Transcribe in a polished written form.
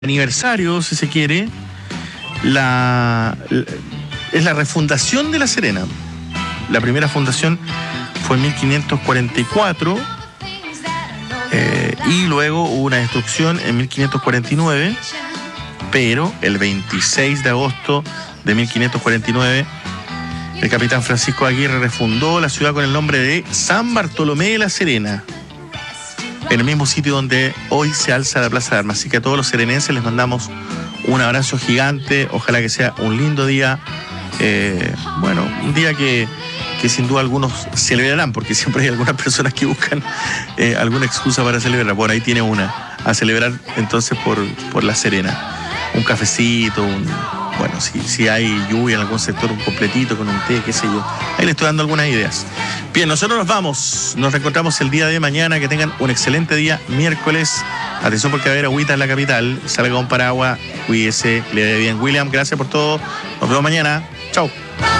aniversario, si se quiere, es la refundación de La Serena. La primera fundación fue en 1544 y luego hubo una destrucción en 1549, pero el 26 de agosto de 1549 el capitán Francisco Aguirre refundó la ciudad con el nombre de San Bartolomé de La Serena, en el mismo sitio donde hoy se alza la Plaza de Armas. Así que a todos los serenenses les mandamos un abrazo gigante. Ojalá que sea un lindo día. Un día que sin duda algunos celebrarán, porque siempre hay algunas personas que buscan alguna excusa para celebrar. Bueno, ahí tiene una. A celebrar entonces por La Serena. Un cafecito, si hay lluvia en algún sector, un completito con un té, qué sé yo. Ahí les estoy dando algunas ideas. Bien, nosotros nos vamos. Nos reencontramos el día de mañana. Que tengan un excelente día, miércoles. Atención porque va a haber agüita en la capital. Salga con paraguas, cuídese, le dé bien. William, gracias por todo. Nos vemos mañana. Chau.